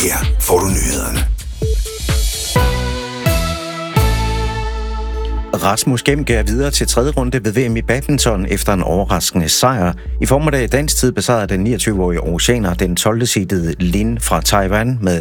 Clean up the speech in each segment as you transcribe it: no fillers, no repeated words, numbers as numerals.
Her får du nyhederne. Rasmus Gemke er videre til tredje runde ved VM i badminton efter en overraskende sejr. I formiddag dansk tid besejrede den 29-årige oceaner den 12. seedede Lin fra Taiwan med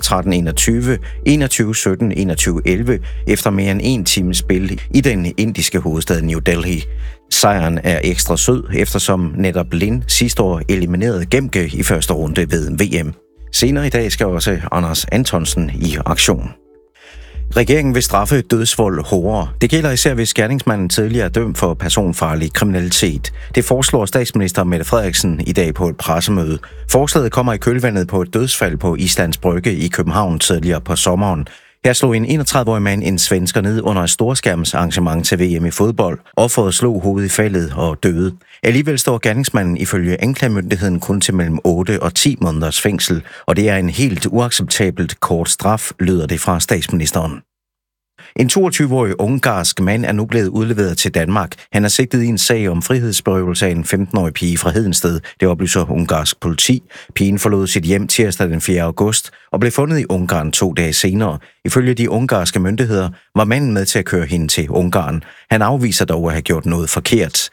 13-21, 21-17, 21-11 efter mere end en times spil i den indiske hovedstad New Delhi. Sejren er ekstra sød, eftersom netop Lin sidste år eliminerede Gemke i første runde ved VM. Senere i dag skal også Anders Antonsen i aktion. Regeringen vil straffe dødsvold hårdere. Det gælder især, hvis gerningsmanden tidligere er dømt for personfarlig kriminalitet. Det foreslår statsminister Mette Frederiksen i dag på et pressemøde. Forslaget kommer i kølvandet på et dødsfald på Islands Brygge i København tidligere på sommeren. Her slog en 31-årig mand en svensker ned under et storskærmsarrangement til VM i fodbold. Offeret slog hovedet i faldet og døde. Alligevel står gerningsmanden ifølge anklagemyndigheden kun til mellem 8 og 10 måneders fængsel, og det er en helt uacceptabelt kort straf, lyder det fra statsministeren. En 22-årig ungarsk mand er nu blevet udleveret til Danmark. Han er sigtet i en sag om frihedsberøvelse af en 15-årig pige fra Hedensted. Det oplyser ungarsk politi. Pigen forlod sit hjem tirsdag den 4. august og blev fundet i Ungarn 2 dage senere. Ifølge de ungarske myndigheder var manden med til at køre hende til Ungarn. Han afviser dog at have gjort noget forkert.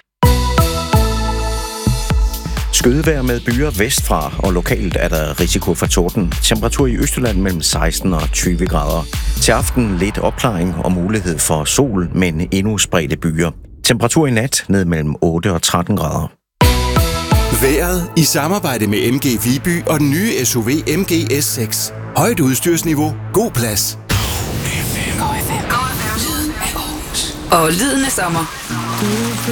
Skydevejr med byer vestfra, og lokalt er der risiko for torden. Temperatur i Østjylland mellem 16 og 20 grader. Til aften lidt opklaring og mulighed for sol, men endnu spredte byer. Temperatur i nat ned mellem 8 og 13 grader. Vejret i samarbejde med MG Viby og den nye SUV MG S6. Højt udstyrsniveau, god plads. Lyden af Aarhus. Og lyden af sommer.